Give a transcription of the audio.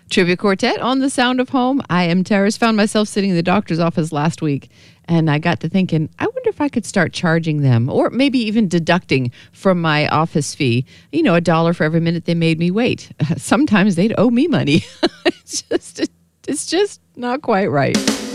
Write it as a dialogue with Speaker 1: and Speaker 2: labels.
Speaker 1: Trivia Quartet on the Sound of Home. I am Terrace. Found myself sitting in the doctor's office last week, and I got to thinking, I wonder if I could start charging them, or maybe even deducting from my office fee, $1 for every minute they made me wait. Sometimes they'd owe me money. It's just not quite right.